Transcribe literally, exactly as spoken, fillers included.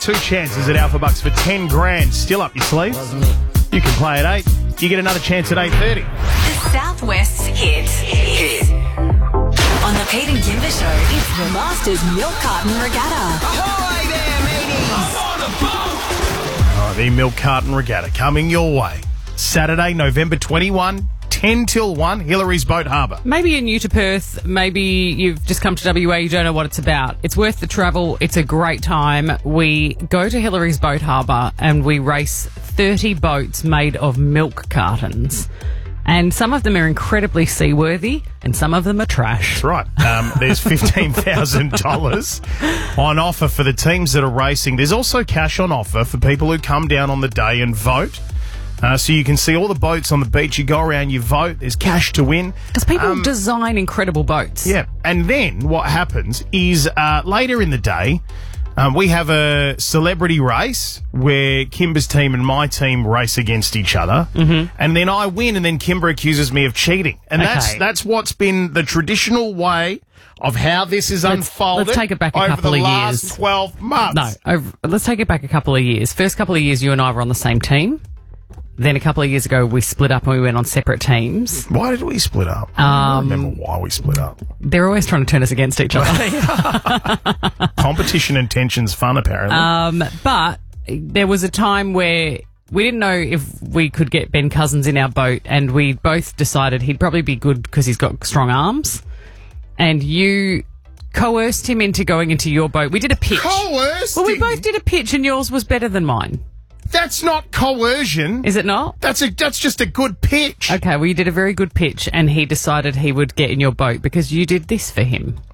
two chances at Alpha Bucks for ten grand still up your sleeve. You can play at eight. You get another chance at eight thirty. The Southwest's hit. Hit. On the Pete and Kimber Show, it's the Masters Milk Carton Regatta. Ahoy there, mateys! I'm on the boat! Oh, the Milk Carton Regatta coming your way. Saturday, November twenty-first, ten till one, Hillary's Boat Harbour. Maybe you're new to Perth. Maybe you've just come to W A. You don't know what it's about. It's worth the travel. It's a great time. We go to Hillary's Boat Harbour and we race thirty boats made of milk cartons. And some of them are incredibly seaworthy and some of them are trash. That's right. Um, there's fifteen thousand dollars on offer for the teams that are racing. There's also cash on offer for people who come down on the day and vote. Uh, so you can see all the boats on the beach. You go around, you vote. There's cash to win. Because people Um, design incredible boats. Yeah. And then what happens is uh, later in the day, um, we have a celebrity race where Kimber's team and my team race against each other. Mm-hmm. And then I win, and then Kimber accuses me of cheating. And that's Okay. that's what's been the traditional way of how this is Let's- unfolded let's take it back a over couple the of last years. twelve months. No, over, let's take it back a couple of years. First couple of years, you and I were on the same team. Then a couple of years ago, we split up and we went on separate teams. Why did we split up? I don't remember why we split up. They're always trying to turn us against each other. Competition and tension's fun, apparently. um, but there was a time where we didn't know if we could get Ben Cousins in our boat, and we both decided he'd probably be good because he's got strong arms. And you coerced him into going into your boat. We did a pitch. Coerced? Well, we both did a pitch, and yours was better than mine. That's not coercion. Is it not? That's a that's just a good pitch. Okay, well, you did a very good pitch, and he decided he would get in your boat because you did this for him.